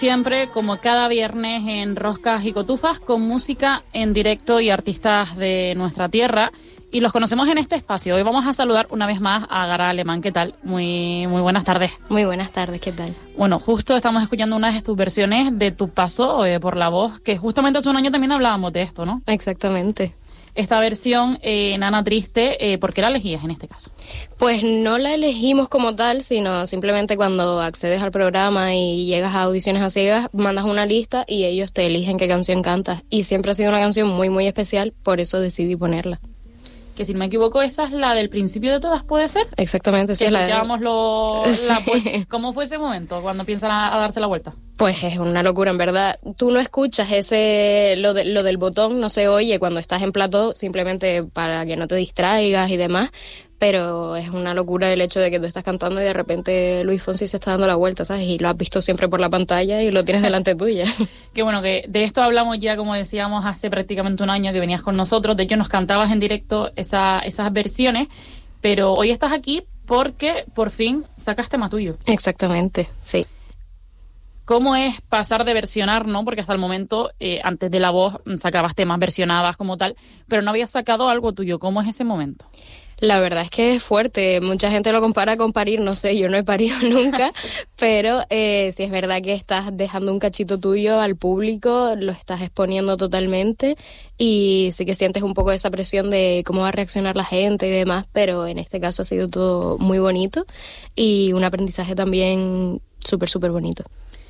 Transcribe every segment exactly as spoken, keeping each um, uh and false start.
Siempre, como cada viernes, en Roscas y Cotufas, con música en directo y artistas de nuestra tierra. Y los conocemos en este espacio. Hoy vamos a saludar una vez más a Gara Alemán. ¿Qué tal? Muy, muy buenas tardes. Muy buenas tardes, ¿qué tal? Bueno, justo estamos escuchando una de tus versiones de Tu Paso eh, por la Voz, que justamente hace un año también hablábamos de esto, ¿no? Exactamente. Esta versión, eh, Nana Triste, eh, ¿por qué la elegías en este caso? Pues no la elegimos como tal, sino simplemente cuando accedes al programa y llegas a Audiciones a Ciegas, mandas una lista y ellos te eligen qué canción cantas. Y siempre ha sido una canción muy, muy especial, por eso decidí ponerla. Que si no me equivoco, esa es la del principio de todas, ¿puede ser? Exactamente, sí. Que es la escuchábamos lo, la, sí. ¿Cómo fue ese momento cuando piensan a, a darse la vuelta? Pues es una locura, en verdad. Tú no escuchas ese lo, de, lo del botón, no se oye cuando estás en plató, simplemente para que no te distraigas y demás, pero es una locura el hecho de que tú estás cantando y de repente Luis Fonsi se está dando la vuelta, ¿sabes? Y lo has visto siempre por la pantalla y lo tienes delante tuya. Qué bueno, que de esto hablamos ya, como decíamos, hace prácticamente un año que venías con nosotros. De hecho, nos cantabas en directo esa, esas versiones, pero hoy estás aquí porque por fin sacas tema tuyo. Exactamente, sí. ¿Cómo es pasar de versionar, no? Porque hasta el momento, eh, antes de La Voz, sacabas temas, versionabas como tal, pero no habías sacado algo tuyo. ¿Cómo es ese momento? La verdad es que es fuerte. Mucha gente lo compara con parir, no sé, yo no he parido nunca, pero eh, sí es verdad que estás dejando un cachito tuyo al público, lo estás exponiendo totalmente y sí que sientes un poco esa presión de cómo va a reaccionar la gente y demás, pero en este caso ha sido todo muy bonito y un aprendizaje también súper, súper bonito.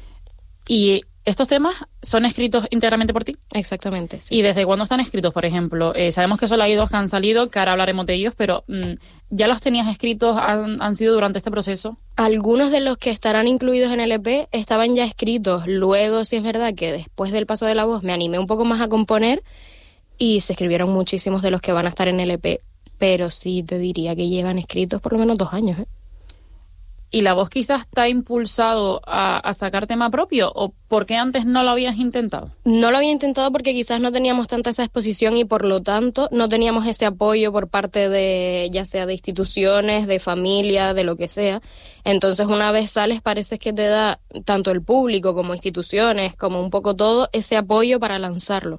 ¿Y estos temas son escritos íntegramente por ti? Exactamente, sí. ¿Y desde cuándo están escritos, por ejemplo? Eh, sabemos que solo hay dos que han salido, que ahora hablaremos de ellos, pero mm, ¿ya los tenías escritos, han, han sido durante este proceso? Algunos de los que estarán incluidos en el E P estaban ya escritos. Luego, sí es verdad que después del paso de La Voz me animé un poco más a componer y se escribieron muchísimos de los que van a estar en el E P, pero sí te diría que llevan escritos por lo menos dos años, ¿eh? ¿Y La Voz quizás te ha impulsado a, a sacar tema propio? ¿O por qué antes no lo habías intentado? No lo había intentado porque quizás no teníamos tanta esa exposición y por lo tanto no teníamos ese apoyo por parte de, ya sea de instituciones, de familia, de lo que sea. Entonces una vez sales parece que te da tanto el público como instituciones, como un poco todo, ese apoyo para lanzarlo.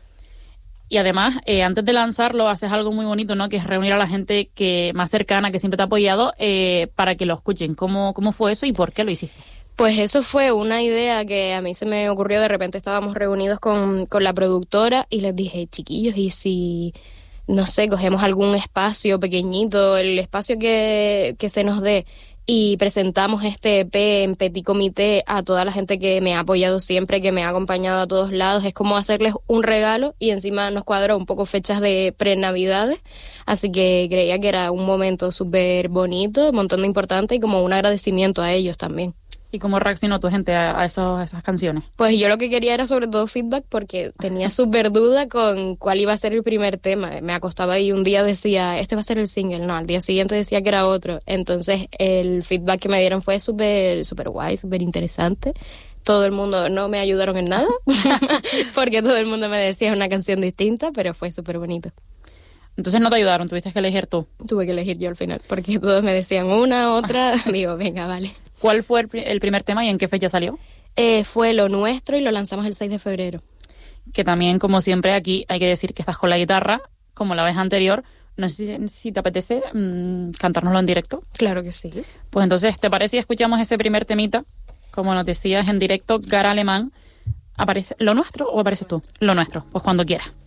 Y además, eh, antes de lanzarlo, haces algo muy bonito, ¿no? Que es reunir a la gente que más cercana, que siempre te ha apoyado, eh, para que lo escuchen. ¿Cómo, cómo fue eso y por qué lo hiciste? Pues eso fue una idea que a mí se me ocurrió. De repente estábamos reunidos con, con la productora y les dije, chiquillos, ¿y si, no sé, cogemos algún espacio pequeñito, el espacio que, que se nos dé, y presentamos este E P en petit comité a toda la gente que me ha apoyado siempre, que me ha acompañado a todos lados? Es como hacerles un regalo y encima nos cuadró un poco fechas de pre-navidades, así que creía que era un momento súper bonito, un montón de importante y como un agradecimiento a ellos también. ¿Y cómo reaccionó tu gente a, a, esos, a esas canciones? Pues yo lo que quería era sobre todo feedback porque tenía súper duda con cuál iba a ser el primer tema. Me acostaba ahí un día decía, este va a ser el single, no, al día siguiente decía que era otro. Entonces el feedback que me dieron fue súper súper guay, súper interesante. Todo el mundo, no me ayudaron en nada porque todo el mundo me decía una canción distinta, pero fue súper bonito. Entonces no te ayudaron, tuviste que elegir tú. Tuve que elegir yo al final porque todos me decían una, otra. Digo, venga, vale. ¿Cuál fue el, el primer tema y en qué fecha salió? Eh, fue Lo Nuestro y lo lanzamos el seis de febrero. Que también, como siempre, aquí hay que decir que estás con la guitarra, como la vez anterior. No sé si, si te apetece mmm, cantárnoslo en directo. Claro que sí. Pues entonces, ¿te parece si escuchamos ese primer temita? Como nos decías en directo, Gara Alemán. ¿Aparece Lo Nuestro o apareces tú? Lo Nuestro, pues cuando quieras.